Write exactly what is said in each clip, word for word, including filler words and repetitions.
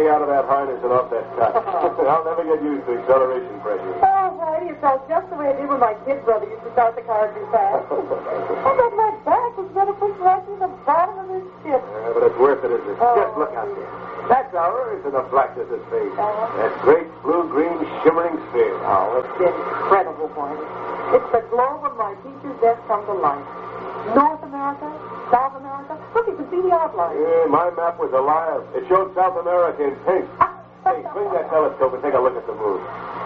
stay out of that harness and off that cot. I'll never get used to acceleration pressure. Oh, Whitey, it felt just the way it did when my kid brother used to start the car too fast. I bet my back was going to push right to the bottom of this ship. Yeah, but it's worth it, isn't it? Oh. Just look out there. That's ours in the blackness of space. Uh-huh. That great blue-green shimmering sphere. Oh, it's incredible, Whitey. It's the globe of my teacher's desk come to life. North America, South America. Look, you can see the outline. Yeah, my map was a liar. It showed South America in pink. Hey, swing that telescope and take a look at the moon.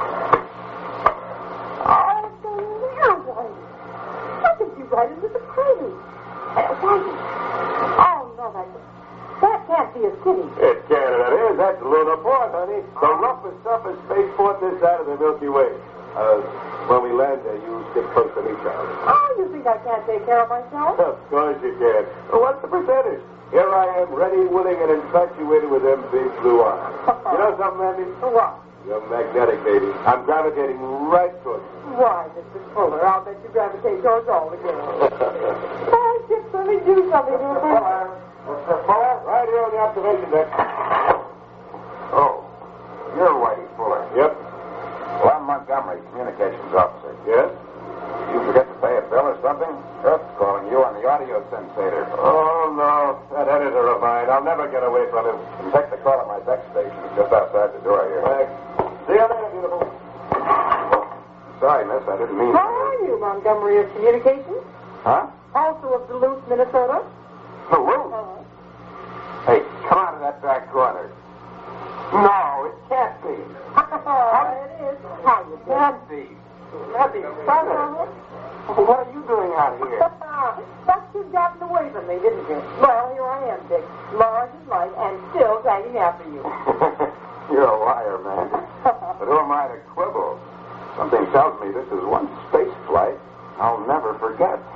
Oh, it's so near, Whitey. I think you right into the crater. Uh, Whitey. Oh, no, that, that can't be a city. It can, and it is. That's Luna Port, honey. The roughest, toughest spaceport this side of the Milky Way. Uh, when we land there, you stick close to me, Charlie. Oh, you think I can't take care of myself? Of course you can. Well, what's the percentage? Here I am, ready, willing, and infatuated with them big blue eyes. You know something, Andy? What? You're magnetic, baby. I'm gravitating right towards you. Why, Mister Fuller, I'll bet you gravitate towards all the girls. Oh, just let me do something to her. Fuller. Mister Fuller? Right here on the observation deck. Oh, you're Whitey Fuller. Yep. Well, I'm Montgomery, communications officer. Yes? You forget to pay a bill or something? Earth's calling you on the audio sensator. Oh, no. That editor of mine. I'll never get away from him. You take the call at my deck station. It's just outside the door here. Thanks. See you later, beautiful. Sorry, miss. I didn't mean... How are you, Montgomery of Communications? Huh? Also of Duluth, Minnesota? Duluth? Uh-huh. Hey, come out of that back corner. No, it can't be. Oh, it is. How you doing? Nancy. Nancy, son. What are you doing out here? But you've gotten away from me, didn't you? Well, here I am, Dick. Large as life and still tagging after you. You're a liar, man. But who am I to quibble? Something tells me this is one space flight I'll never forget.